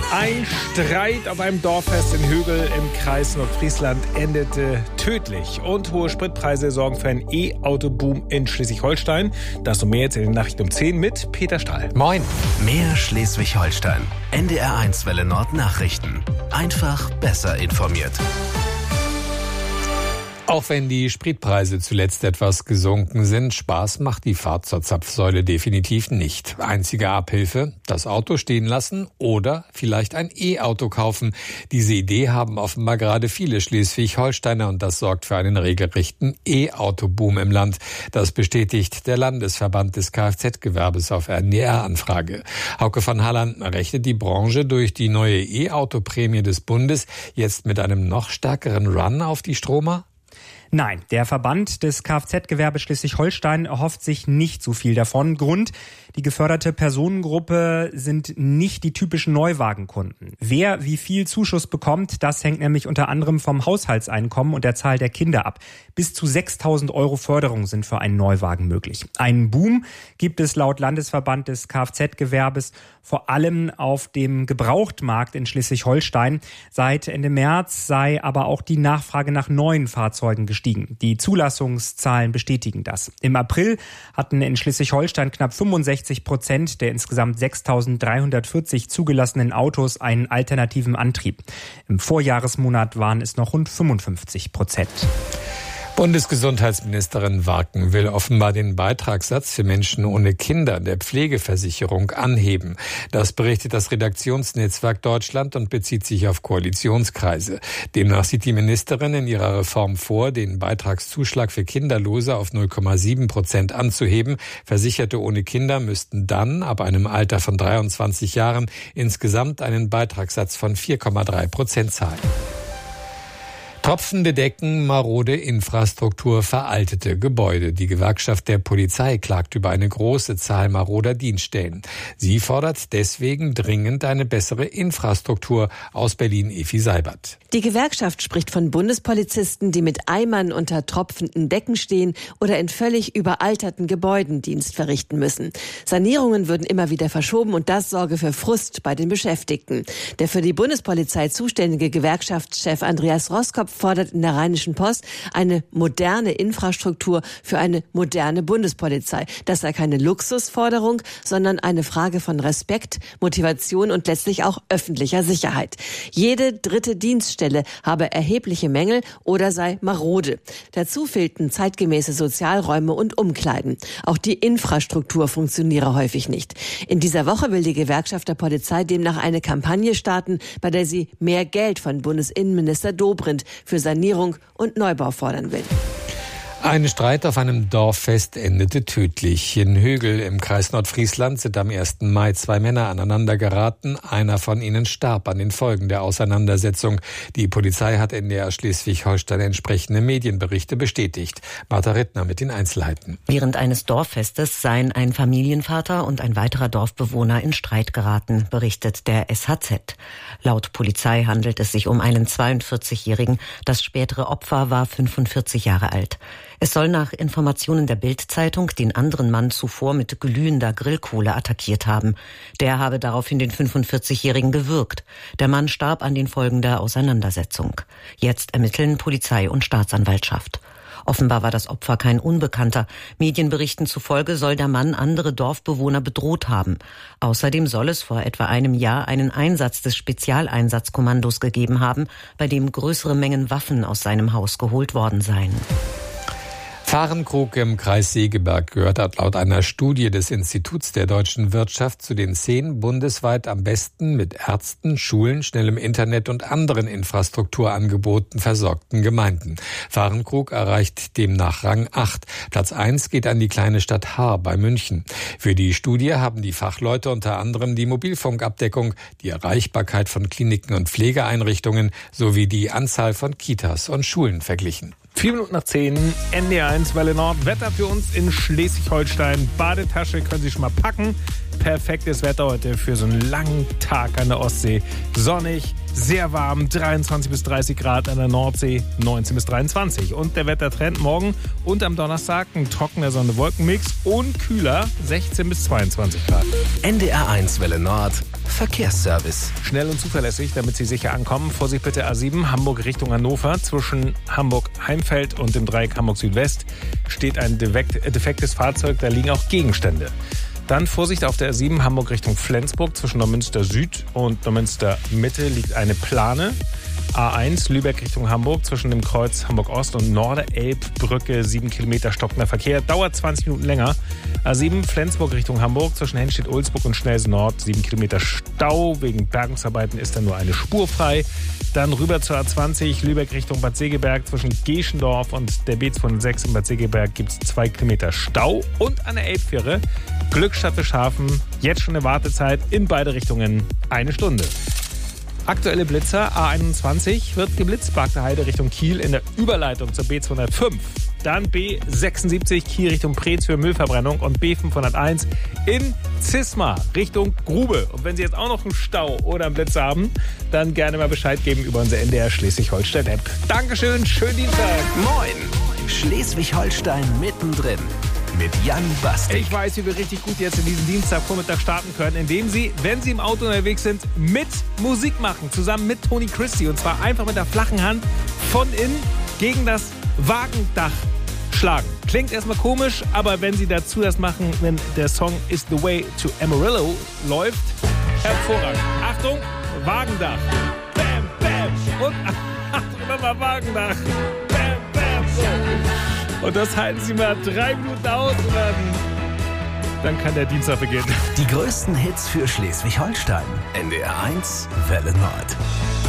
Ein Streit auf einem Dorffest in Högel im Kreis Nordfriesland endete tödlich. Und hohe Spritpreise sorgen für einen E-Auto-Boom in Schleswig-Holstein. Das und mehr jetzt in den Nachrichten um 10 mit Peter Stahl. Moin. Mehr Schleswig-Holstein. NDR1 Welle Nord Nachrichten. Einfach besser informiert. Auch wenn die Spritpreise zuletzt etwas gesunken sind, Spaß macht die Fahrt zur Zapfsäule definitiv nicht. Einzige Abhilfe, das Auto stehen lassen oder vielleicht ein E-Auto kaufen. Diese Idee haben offenbar gerade viele Schleswig-Holsteiner und das sorgt für einen regelrechten E-Auto-Boom im Land. Das bestätigt der Landesverband des Kfz-Gewerbes auf NDR-Anfrage. Hauke von Halland rechnet die Branche durch die neue E-Auto-Prämie des Bundes jetzt mit einem noch stärkeren Run auf die Stromer? Nein, der Verband des Kfz-Gewerbes Schleswig-Holstein erhofft sich nicht so viel davon. Grund: die geförderte Personengruppe sind nicht die typischen Neuwagenkunden. Wer wie viel Zuschuss bekommt, das hängt nämlich unter anderem vom Haushaltseinkommen und der Zahl der Kinder ab. Bis zu 6.000 € Förderung sind für einen Neuwagen möglich. Einen Boom gibt es laut Landesverband des Kfz-Gewerbes vor allem auf dem Gebrauchtmarkt in Schleswig-Holstein. Seit Ende März sei aber auch die Nachfrage nach neuen Fahrzeugen gestiegen. Die Zulassungszahlen bestätigen das. Im April hatten in Schleswig-Holstein knapp 65% der insgesamt 6.340 zugelassenen Autos einen alternativen Antrieb. Im Vorjahresmonat waren es noch rund 55%. Bundesgesundheitsministerin Warken will offenbar den Beitragssatz für Menschen ohne Kinder der Pflegeversicherung anheben. Das berichtet das Redaktionsnetzwerk Deutschland und bezieht sich auf Koalitionskreise. Demnach sieht die Ministerin in ihrer Reform vor, den Beitragszuschlag für Kinderlose auf 0,7% anzuheben. Versicherte ohne Kinder müssten dann ab einem Alter von 23 Jahren insgesamt einen Beitragssatz von 4,3% zahlen. Tropfende Decken, marode Infrastruktur, veraltete Gebäude. Die Gewerkschaft der Polizei klagt über eine große Zahl maroder Dienststellen. Sie fordert deswegen dringend eine bessere Infrastruktur. Aus Berlin Efi Seibert. Die Gewerkschaft spricht von Bundespolizisten, die mit Eimern unter tropfenden Decken stehen oder in völlig überalterten Gebäuden Dienst verrichten müssen. Sanierungen würden immer wieder verschoben und das sorge für Frust bei den Beschäftigten. Der für die Bundespolizei zuständige Gewerkschaftschef Andreas Roskopf fordert in der Rheinischen Post eine moderne Infrastruktur für eine moderne Bundespolizei. Das sei keine Luxusforderung, sondern eine Frage von Respekt, Motivation und letztlich auch öffentlicher Sicherheit. Jede dritte Dienststelle habe erhebliche Mängel oder sei marode. Dazu fehlten zeitgemäße Sozialräume und Umkleiden. Auch die Infrastruktur funktioniere häufig nicht. In dieser Woche will die Gewerkschaft der Polizei demnach eine Kampagne starten, bei der sie mehr Geld von Bundesinnenminister Dobrindt für Sanierung und Neubau fordern will. Ein Streit auf einem Dorffest endete tödlich. In Högel im Kreis Nordfriesland sind am 1. Mai 2 Männer aneinander geraten. Einer von ihnen starb an den Folgen der Auseinandersetzung. Die Polizei hat NDR Schleswig-Holstein entsprechende Medienberichte bestätigt. Martha Rittner mit den Einzelheiten. Während eines Dorffestes seien ein Familienvater und ein weiterer Dorfbewohner in Streit geraten, berichtet der SHZ. Laut Polizei handelt es sich um einen 42-Jährigen. Das spätere Opfer war 45 Jahre alt. Es soll nach Informationen der Bild-Zeitung den anderen Mann zuvor mit glühender Grillkohle attackiert haben. Der habe daraufhin den 45-Jährigen gewürgt. Der Mann starb an den Folgen der Auseinandersetzung. Jetzt ermitteln Polizei und Staatsanwaltschaft. Offenbar war das Opfer kein Unbekannter. Medienberichten zufolge soll der Mann andere Dorfbewohner bedroht haben. Außerdem soll es vor etwa einem Jahr einen Einsatz des Spezialeinsatzkommandos gegeben haben, bei dem größere Mengen Waffen aus seinem Haus geholt worden seien. Fahrenkrug im Kreis Segeberg gehört laut einer Studie des Instituts der deutschen Wirtschaft zu den 10 bundesweit am besten mit Ärzten, Schulen, schnellem Internet und anderen Infrastrukturangeboten versorgten Gemeinden. Fahrenkrug erreicht demnach Rang 8. Platz 1 geht an die kleine Stadt Haar bei München. Für die Studie haben die Fachleute unter anderem die Mobilfunkabdeckung, die Erreichbarkeit von Kliniken und Pflegeeinrichtungen sowie die Anzahl von Kitas und Schulen verglichen. 4 Minuten nach 10, NDR1 Welle Nord. Wetter für uns in Schleswig-Holstein. Badetasche können Sie schon mal packen. Perfektes Wetter heute für so einen langen Tag an der Ostsee. Sonnig, sehr warm, 23 bis 30 Grad an der Nordsee, 19 bis 23. Und der Wettertrend morgen und am Donnerstag ein trockener Sonne-Wolkenmix und kühler, 16 bis 22 Grad. NDR1 Welle Nord. Verkehrsservice. Schnell und zuverlässig, damit Sie sicher ankommen. Vorsicht bitte A7, Hamburg Richtung Hannover. Zwischen Hamburg-Heimfeld und dem Dreieck Hamburg-Südwest steht ein defektes Fahrzeug, da liegen auch Gegenstände. Dann Vorsicht auf der A7, Hamburg Richtung Flensburg. Zwischen Neumünster Süd und Neumünster Mitte liegt eine Plane. A1 Lübeck Richtung Hamburg, zwischen dem Kreuz Hamburg Ost und Norderelbbrücke 7 Kilometer stockender Verkehr, dauert 20 Minuten länger. A7 Flensburg Richtung Hamburg, zwischen Henstedt-Ulzburg und Schnellsen Nord 7 Kilometer Stau. Wegen Bergungsarbeiten ist dann nur eine Spur frei. Dann rüber zur A20 Lübeck Richtung Bad Segeberg, zwischen Geschendorf und der B206 in Bad Segeberg gibt es 2 Kilometer Stau. Und an der Elbfähre Glückstadt Fischhafen, jetzt schon eine Wartezeit in beide Richtungen 1 Stunde. Aktuelle Blitzer, A21 wird geblitzt, Barkter Heide Richtung Kiel in der Überleitung zur B205. Dann B76 Kiel Richtung Preetz für Müllverbrennung und B501 in Zisma Richtung Grube. Und wenn Sie jetzt auch noch einen Stau oder einen Blitz haben, dann gerne mal Bescheid geben über unsere NDR Schleswig-Holstein-App. Dankeschön, schönen Dienstag. Moin, Schleswig-Holstein mittendrin. Mit Jan Bastik. Ich weiß, wie wir richtig gut jetzt in diesen Dienstagvormittag starten können, indem Sie, wenn Sie im Auto unterwegs sind, mit Musik machen, zusammen mit Tony Christie. Und zwar einfach mit der flachen Hand von innen gegen das Wagendach schlagen. Klingt erstmal komisch, aber wenn Sie dazu das machen, wenn der Song Is the Way to Amarillo läuft, hervorragend. Achtung, Wagendach. Bam, bam. Und Achtung, nochmal Wagendach. Bam, bam. So. Und das halten Sie mal 3 Minuten aus und dann kann der Dienstag beginnen. Die größten Hits für Schleswig-Holstein. NDR 1 Welle Nord.